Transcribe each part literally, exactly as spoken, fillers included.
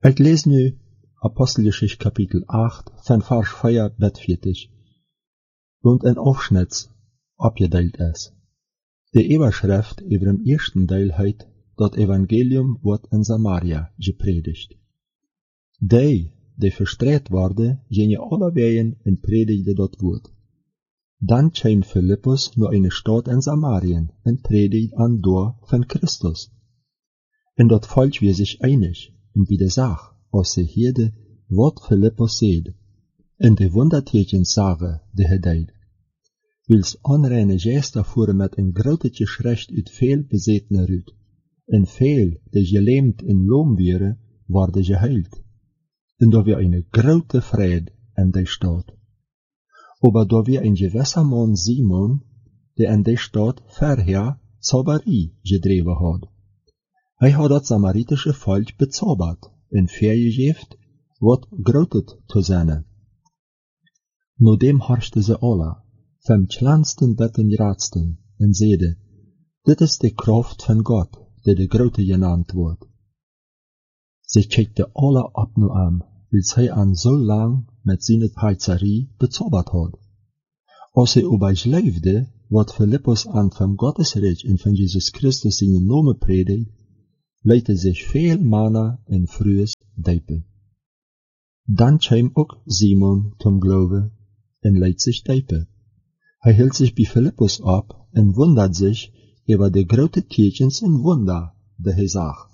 Ik lees nu Apostelgeschichte kapitel acht van vers vier tot veertig, und een afschnitt opgedeeld is. De Überschrift über dem ersten Teil heet, dat Evangelium wordt in Samaria gepredigt. Die, die verstreed worden, gingen alle wegen en predigden dat woord. Dan kwam Philippus naar een stad in Samarien en predigde aan door van Christus. En dat volk weer zich einig en widerzag, als ze hoorden wat Philippus zeide, en de wondertekens zagen die hij deed. Wils onreine geesten voeren met een grote schrift uit veel bezetene ruut, en veel die gelähmt en loom waren, worden geheild. En daar weer een grote vrede in die stad. Aber da weer een gewisser man Simon, die in die stad vorher Zauberie gedreven had. Hij had dat Samaritische volk bezaubert en vergeeft wat groot te zijn. Nodem harschte ze alle, vom kleinsten tot dem grootsten, en zeide, dit is de kracht van God, die de grote genaamd wordt. Ze kijkten alle op naar hem, wils hij aan zo lang met zijn heizerie bezaubert had. Als hij überleefde, wat Philippus aan van Gottesreich en van Jesus Christus zijn naam predigt, leidde zich veel mannen en vrouwen diepen. Dan kwam ook Simon zum Glauben en leid zich diepen. Hij hield zich bij Philippus op en wondert zich over de grote tekens en wonder die hij zag.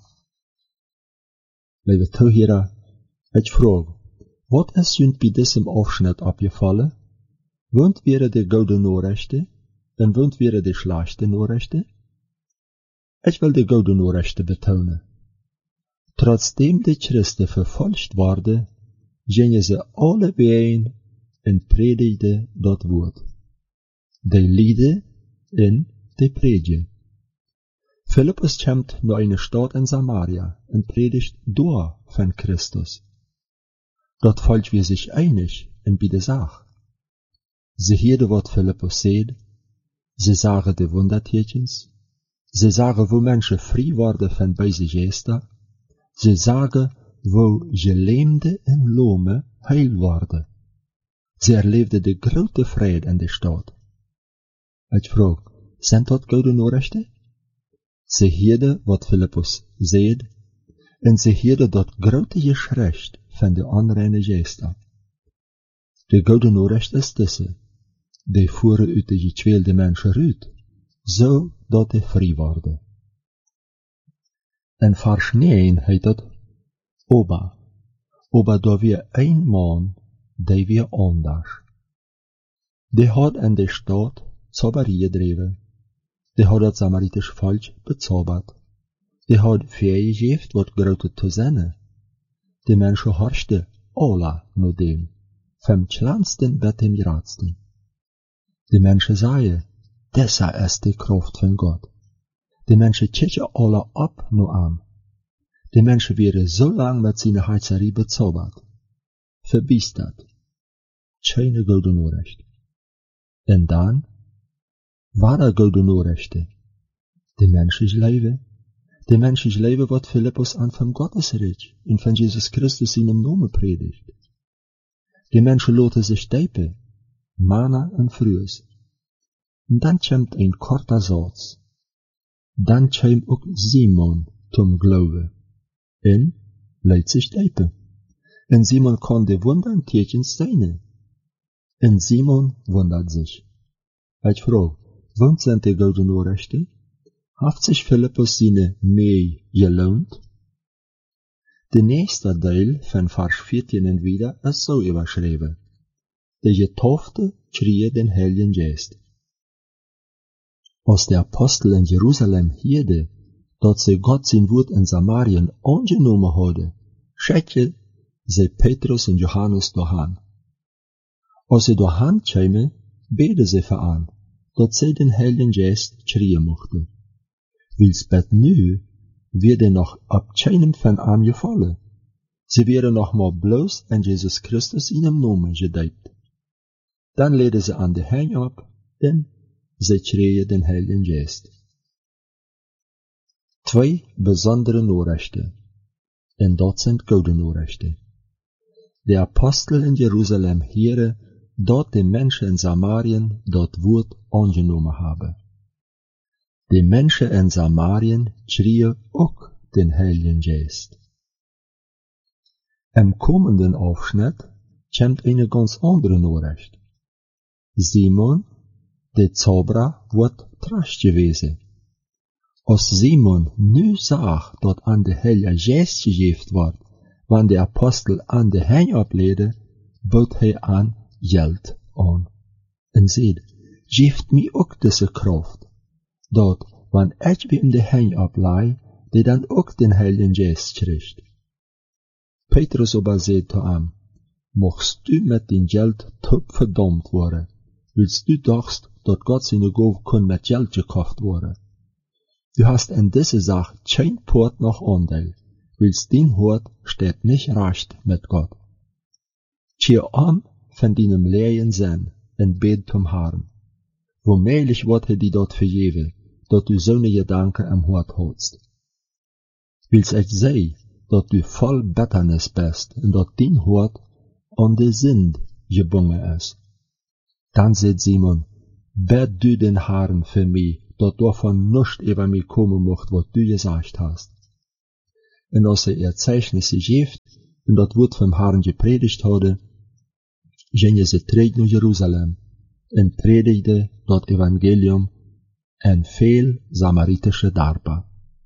Lieve toehoorder, ik vraag, wat is junt bij diesem afschnitt opgevallen? Want wäre de goede Nachrichten en want wäre de slechte Nachrichten? Ik wil de goede Nachrichten betonen. Trotzdem de Christen vervolgd worden, gingen ze alle wegen en predigden dat woord. De lieden en de predje. Philippus komt naar een stad in Samaria en predigt door van Christus. Dat volk weer zich einig en biddezag. Ze hoorden wat Philippus zeide, ze zagen de wondertekens, ze zagen hoe mensen vrij worden van boze geesten, ze zagen hoe gelähmde en lome heil worden. Ze erleefden de grote vrede in de stad. Ik vraag, zijn dat goede Nachrichten? Ze hoorden wat Philippus zeide, en ze hoorden dat grote geschrift van de onreine geesten. De goede Nachricht is tussen. Die voeren uit de getweelde mensen uit, zodat die vrij worden. En vers negen heet het, Oba, Oba daar weer een man, die weer anders. Die had in de stad Zauberie gedreven, die had het Samaritisch volk bezaubert, die had vergeeft wat grote te zijn. Die mensen harschten alle naar dem, vom kleinsten tot dem grootsten. Die mensen zeiden, deze is de kracht van God. Die mensen keken alle op naar hem. Die mensen werden zo lang met zijn heizerie bezaubert, verbiesterd. Keine goede Nachricht. En dan, ware goede Nachrichten. Die mensen leven, die mensen leven wat Philippus aan van Gottesreich en van Jesus Christus in hem naam predigt. Die mensen laten zich diepen, mannen en vrouwen. Dan komt een korte Satz. Dan kwam ook Simon zum Glauben en leidt zich diepen. En Simon kon de wondertekens zien. En Simon wundert zich. Ik vraag, wat zijn de goede Nachrichten? Heeft zich Philippus zijn mee geloond? De nächste deel van vers veertien en wieder is zo überschreven. De getaufte kreeg den Heiligen Geest. Als de Apostel in Jeruzalem hoorden dat ze God zijn woord in Samarien aangenomen hadden, schickten ze Petrus en Johannes daarheen. Als ze daarheen kwamen, beden ze voor aan, dat zij den Heiligen Geest krijgen mochten. Wils bet nu werden nog op keinem van hem gevallen. Ze werden nog maar bloos in Jesus Christus in hem naam gedoopt. Dan leidden ze aan de heen op en ze kregen den Heiligen Geest. Twee bijzondere Nachrichten. En dat sind gute Nachrichten. De Apostel in Jerusalem hören, dat de Menschen in Samarien dat Wort angenommen haben. De Menschen in Samarien schrien auch den Heiligen Geist. Im kommenden Aufschnitt kommt eine ganz andere Nachricht. Simon, de Zauberer, wird trash gewesen. Als Simon nu zag dat an de Heilige Geist gegeven wordt, wanneer de Apostel an de Hein opleden, bood hij aan Geld aan. En zei, geeft mij ook deze kracht, dat, wanneer ik bij de Hein oplei, die dan ook den Heiligen Geist krijgt. Petrus aber zei zu ihm, mochtst du mit dem Geld top verdammt worden, willst du dachtst, dat Gott seine Gabe kon mit Geld gekauft worden. Du hast in dieser Sache kein Port noch Anteil, willst dein Hort steht nicht recht mit Gott. Kehr am von deinem leeren Sinn und bet zum Herrn. Womöglich wird er dir dort vergeben, dat du so ne Gedanken am Hort hast. Willst ich sehen, dat du voll Bitternis bist und dat dein Hort an de Sünd gebunden ist. Dann sagt Simon, bet du den Herrn für mich, dat davon nichts über mich kommen mocht, was du gesagt hast. Und als er ihr Zeichnisse gibt, und dat Wort vom Herrn gepredigt hatte, gingen sie terug nach Jerusalem und predigte das Evangelium in viel samaritische Dörfer.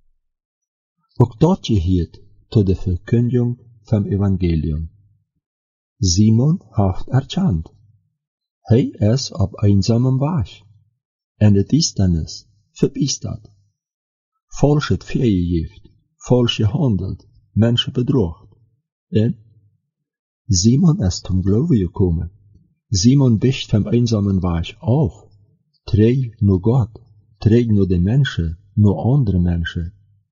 Auch dort gehört zu der Verkündigung vom Evangelium. Simon hat erkannt, hij ist auf einsamem Weg, en de Distanz verbiestert, falsch het viergegeven, falsch gehandelt, Menschen bedroht. En Simon ist zum Glauben gekommen. Simon bicht vom einsamen Weg auf, trägt nur Gott, trägt nur die Menschen, nur andere Menschen.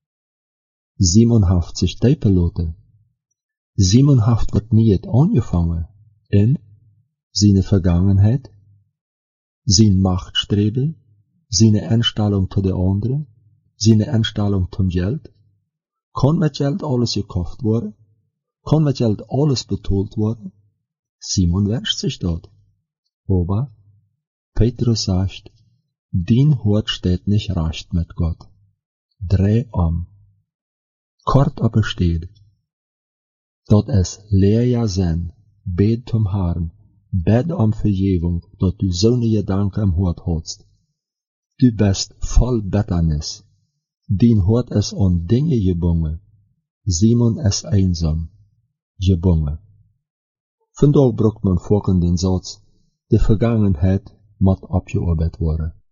Simon hat sich teipen lassen. Simon hat wat niet angefangen, en seine Vergangenheit, sein Machtstreben, seine Einstellung zu der anderen, seine Einstellung zum Geld. Kann mit Geld alles gekauft worden? Kann mit Geld alles betont worden? Simon wünscht sich dort. Aber Petrus sagt, dein Hort steht nicht recht mit Gott. Dreh um. Kort aber steht, dat es leer sein, bet zum Herrn, bet um Vergebung, dat du so ne Gedanken im Hort hast. Du bist voll Bitternis. Dein Hort ist an Dinge gebunden. Simon ist einsam, gebunden. Vandaag braucht man folgenden Satz, die Vergangenheit moet abgearbeitet worden.